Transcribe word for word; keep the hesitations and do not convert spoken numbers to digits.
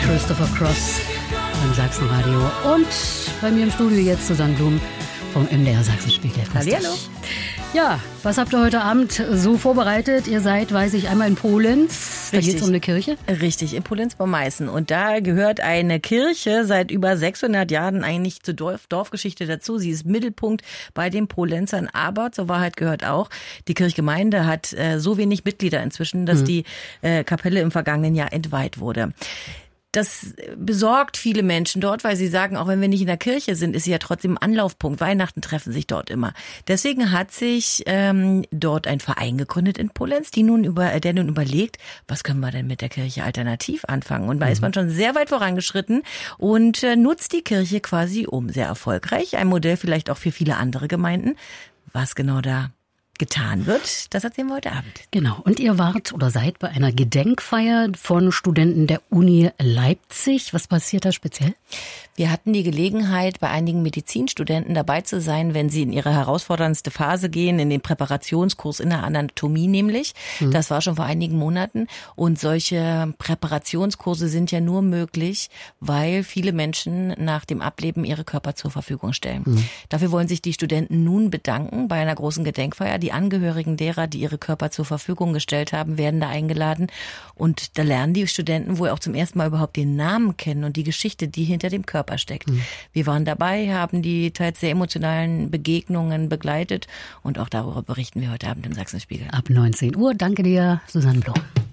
Christopher Cross beim Sachsenradio. Und bei mir im Studio jetzt Susanne Blum vom M D R Sachsenspiegel. Hallo. Ja, was habt ihr heute Abend so vorbereitet? Ihr seid, weiß ich, einmal in Polenz. Da geht es um eine Kirche. Richtig, in Polenz bei Meißen. Und da gehört eine Kirche seit über sechshundert Jahren eigentlich zur Dorf- Dorfgeschichte dazu. Sie ist Mittelpunkt bei den Polenzern. Aber zur Wahrheit gehört auch, die Kirchgemeinde hat äh, so wenig Mitglieder inzwischen, dass mhm. die äh, Kapelle im vergangenen Jahr entweiht wurde. Das besorgt viele Menschen dort, weil sie sagen, auch wenn wir nicht in der Kirche sind, ist sie ja trotzdem ein Anlaufpunkt. Weihnachten treffen sich dort immer. Deswegen hat sich ähm, dort ein Verein gegründet in Polenz, die nun über, der nun überlegt, was können wir denn mit der Kirche alternativ anfangen? Und da mhm. ist man schon sehr weit vorangeschritten und äh, nutzt die Kirche quasi um. Sehr erfolgreich. Ein Modell vielleicht auch für viele andere Gemeinden. Was genau da getan wird, das erzählen wir heute Abend. Genau. Und ihr wart oder seid bei einer Gedenkfeier von Studenten der Uni Leipzig. Was passiert da speziell? Wir hatten die Gelegenheit, bei einigen Medizinstudenten dabei zu sein, wenn sie in ihre herausforderndste Phase gehen, in den Präparationskurs in der Anatomie nämlich. Mhm. Das war schon vor einigen Monaten. Und solche Präparationskurse sind ja nur möglich, weil viele Menschen nach dem Ableben ihre Körper zur Verfügung stellen. Mhm. Dafür wollen sich die Studenten nun bedanken bei einer großen Gedenkfeier. Die Angehörigen derer, die ihre Körper zur Verfügung gestellt haben, werden da eingeladen. Und da lernen die Studenten wohl auch zum ersten Mal überhaupt den Namen kennen und die Geschichte, die hinter dem Körper steckt. Mhm. Wir waren dabei, haben die teils sehr emotionalen Begegnungen begleitet und auch darüber berichten wir heute Abend im Sachsenspiegel. Ab neunzehn Uhr. Danke dir, Susanne Blum.